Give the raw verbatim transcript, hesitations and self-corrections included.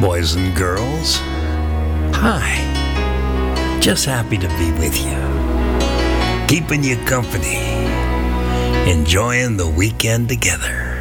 boys and girls. Hi. Just happy to be with you. Keeping you company. Enjoying the weekend together.